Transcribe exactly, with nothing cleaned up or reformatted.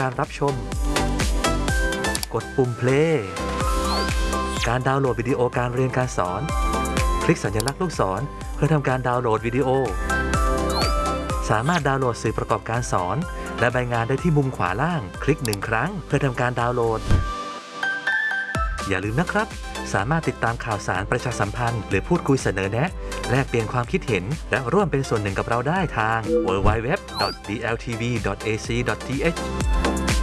การรับชมกดปุ่ม play การดาวน์โหลดวิดีโอการเรียนการสอนคลิกสัญลักษณ์ลูกศรเพื่อทำการดาวน์โหลดวิดีโอสามารถดาวน์โหลดสื่อประกอบการสอนและใบงานได้ที่มุมขวาล่างคลิกหนึ่งครั้งเพื่อทำการดาวน์โหลดอย่าลืมนะครับสามารถติดตามข่าวสารประชาสัมพันธ์หรือพูดคุยเสนอแนะแลกเปลี่ยนความคิดเห็นและร่วมเป็นส่วนหนึ่งกับเราได้ทาง ดับเบิลยู ดับเบิลยู ดับเบิลยู ดอท ดี แอล ที วี ดอท เอ ซี ดอท ที เอช